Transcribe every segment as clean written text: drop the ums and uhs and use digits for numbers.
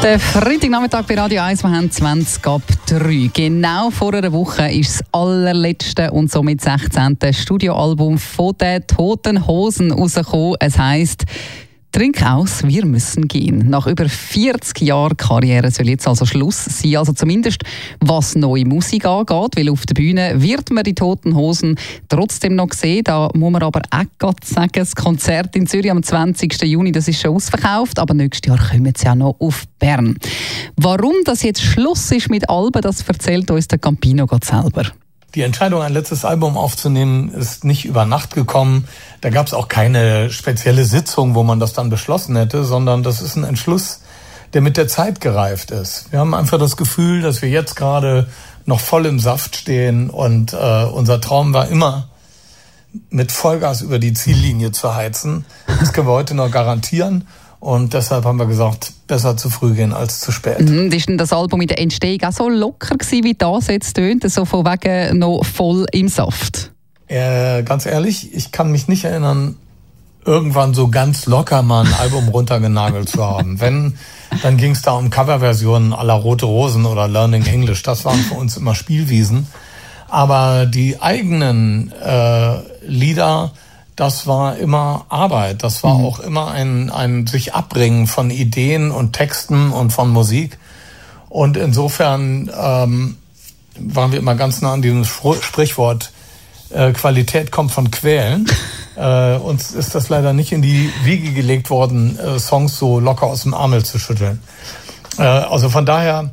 Der Freitagnachmittag bei Radio 1, wir haben 20 ab 3. Genau vor einer Woche ist das allerletzte und somit 16. Studioalbum von den Toten Hosen rausgekommen. Es heisst «Trink aus, wir müssen gehen». Nach über 40 Jahren Karriere soll jetzt also Schluss sein. Also zumindest was neue Musik angeht, weil auf der Bühne wird man die Toten Hosen trotzdem noch sehen. Da muss man aber auch gerade sagen, das Konzert in Zürich am 20. Juni, das ist schon ausverkauft, aber nächstes Jahr kommen sie ja noch auf Bern. Warum das jetzt Schluss ist mit Alben, das erzählt uns der Campino gerade selber. Die Entscheidung, ein letztes Album aufzunehmen, ist nicht über Nacht gekommen. Da gab es auch keine spezielle Sitzung, wo man das dann beschlossen hätte, sondern das ist ein Entschluss, der mit der Zeit gereift ist. Wir haben einfach das Gefühl, dass wir jetzt gerade noch voll im Saft stehen und unser Traum war immer, mit Vollgas über die Ziellinie zu heizen. Das können wir heute noch garantieren. Und deshalb haben wir gesagt, besser zu früh gehen als zu spät. Ist denn das Album in der Entstehung auch so locker gewesen, wie das jetzt tönt, so von wegen noch voll im Saft? Ganz ehrlich, ich kann mich nicht erinnern, irgendwann so ganz locker mal ein Album runtergenagelt zu haben. Wenn, dann ging es da um Coverversionen à la Rote Rosen oder Learning English. Das waren für uns immer Spielwiesen. Aber die eigenen Lieder, das war immer Arbeit. Das war auch immer ein sich abbringen von Ideen und Texten und von Musik. Und insofern waren wir immer ganz nah an diesem Sprichwort, Qualität kommt von Quälen. Uns ist das leider nicht in die Wiege gelegt worden, Songs so locker aus dem Ärmel zu schütteln. Also von daher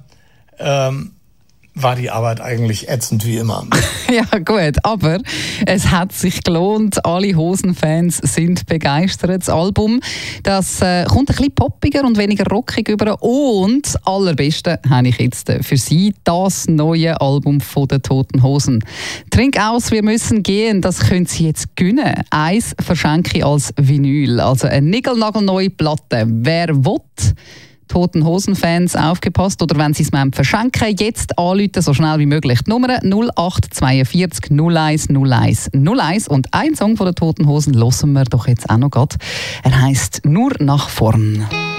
war die Arbeit eigentlich ätzend wie immer. Ja gut, aber es hat sich gelohnt. Alle Hosenfans sind begeistert. Das Album, das kommt ein bisschen poppiger und weniger rockig über. Und das Allerbeste habe ich jetzt für Sie, das neue Album von den Toten Hosen. «Trink aus, wir müssen gehen», das können Sie jetzt gewinnen. Eins verschenke ich als Vinyl, also eine nigelnagelneue Platte. Wer will, Toten Hosen-Fans, aufgepasst, oder wenn Sie es mir verschenken, jetzt anrufen, so schnell wie möglich. Die Nummer 0842 01 01 01. Und einen Song von den Toten Hosen hören wir doch jetzt auch noch gerade. Er heisst «Nur nach vorn».